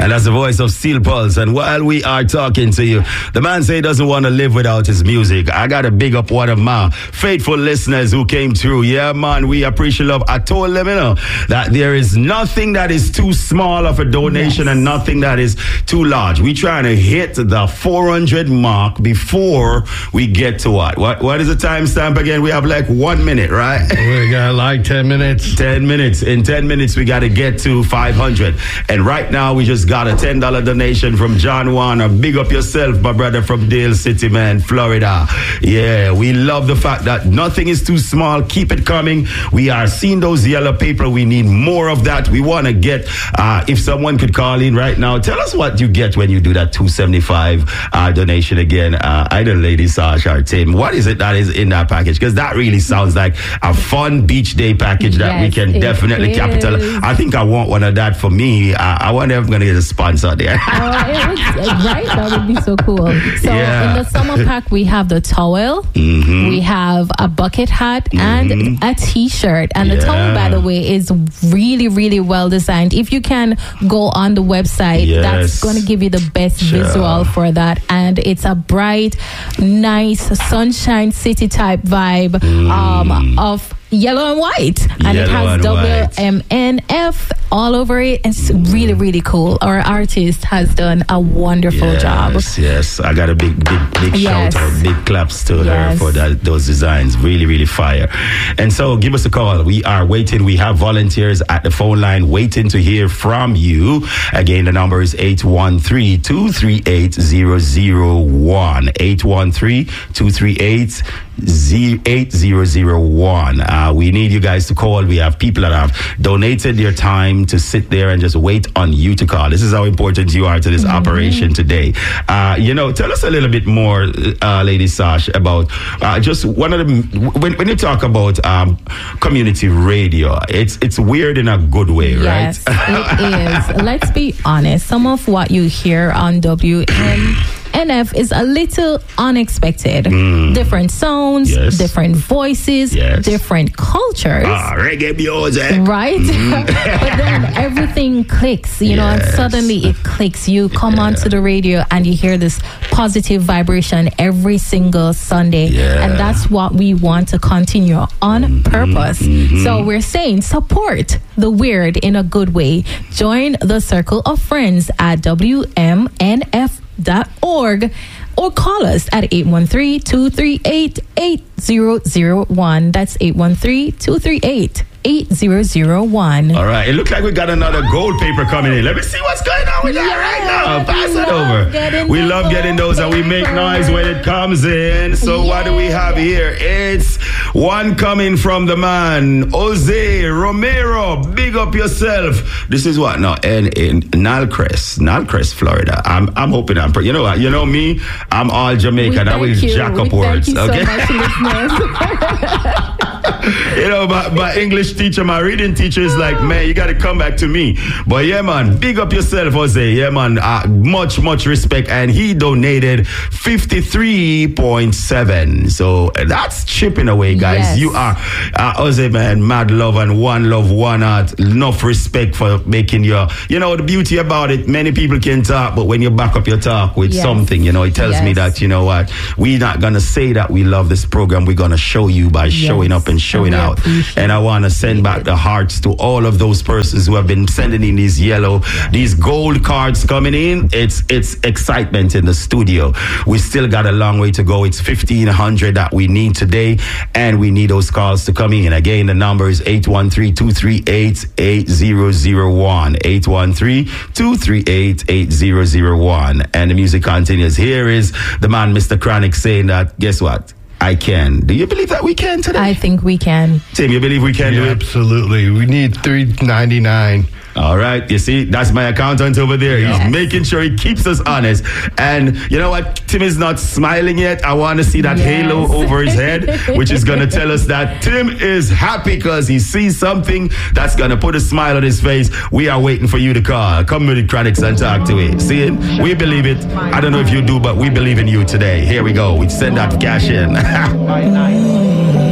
And that's the voice of Steel Pulse. And while we are talking to you, the man say he doesn't want to live without his music. I got to big up one of my faithful listeners who came through. Yeah, man, we appreciate love. I told them, that there is nothing that is too small of a donation and nothing that is too large. We trying to hit the 400 mark before we get to what? What is the timestamp again? We have like 1 minute, right? We got like 10 minutes. 10 minutes. In 10 minutes, we got to get to 500. And right now, we just got a $10 donation from John Warner. Big up yourself, my brother from Dale City, man, Florida. Yeah, we love the fact that nothing is too small. Keep it coming. We are seeing those yellow paper. We need more of that. We want to get, if someone could call in right now, tell us what you get when you do that $275 donation again. Either Lady Sasha or Tim. What is it that is in that package? Because that really sounds like a fun beach day package that we can definitely capitalize. I think I want one of that for me. I wonder if I'm going to get a sponsor there. Right? That would be so cool. So in the summer pack, we have the towel, we have a bucket hat, and a t-shirt. And the towel, by the way, is really, really well designed. If you can go on the website, that's going to give you the best visual for that. And it's a bright, nice, sunshine city type vibe of yellow and white, and it has WMNF all over it. It's really, really cool. Our artist has done a wonderful job. Yes, I got a big shout out, big claps to her for those designs. Really, really fire. And so give us a call. We are waiting. We have volunteers at the phone line waiting to hear from you. Again, the number is 813-238-0001. 813-238-8001. We need you guys to call. We have people that have donated their time to sit there and just wait on you to call. This is how important you are to this operation today. Tell us a little bit more, Lady Sash, about just one of the, when you talk about community radio, it's weird in a good way, right? Yes, it is. Let's be honest. Some of what you hear on WMNF is a little unexpected. Different sounds, different voices, different cultures. Reggae music. Right? But then everything clicks, and suddenly it clicks. You come onto the radio and you hear this positive vibration every single Sunday. And that's what we want to continue on purpose. So we're saying support the weird in a good way. Join the circle of friends at WMNF.org or call us at 813-238-8001. That's 813-238-8001. All right. It looks like we got another gold paper coming in. Let me see what's going on with that right now. Pass it over. We love getting those and we make noise when it comes in. So what do we have here? It's one coming from the man, Jose Romero. Big up yourself. This is what now? In Nalcrest, Florida. I'm hoping you know what? You know me? I'm all Jamaican. I will jack up words. Okay. My English teacher, my reading teacher is like, man, you got to come back to me. But yeah, man, big up yourself, Jose. Yeah, man, much respect. And he donated 53.7. So that's chipping away, guys. Yes. You are, Jose, man, mad love and one love, one heart. Enough respect for making the beauty about it. Many people can talk, but when you back up your talk with something, it tells me that, you know what, we're not going to say that we love this program. We're going to show you by showing up and showing out. And I want to send back the hearts to all of those persons who have been sending in these gold cards coming in. It's excitement in the studio. We still got a long way to go. It's 1,500 that we need today, and we need those calls to come in. Again, the number is 813-238-8001. 813-238-8001. And the music continues. Here is the man, Mr. Chronic, saying that, guess what? I can. Do you believe that we can today? I think we can. Tim, you believe we can do it? Absolutely. We need $3.99. All right. You see, that's my accountant over there. Yes. He's making sure he keeps us honest. And you know what? Tim is not smiling yet. I want to see that halo over his head, which is going to tell us that Tim is happy because he sees something that's going to put a smile on his face. We are waiting for you to call. Come with the Chronics and talk to it. See it? We believe it. I don't know if you do, but we believe in you today. Here we go. We send that cash in.